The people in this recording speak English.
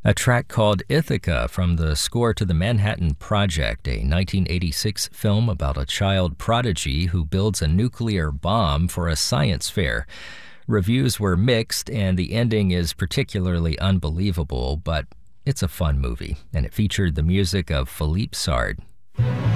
A track called Ithaca from the score to The Manhattan Project, a 1986 film about a child prodigy who builds a nuclear bomb for a science fair. Reviews were mixed, and the ending is particularly unbelievable, but it's a fun movie, and it featured the music of Philippe Sard.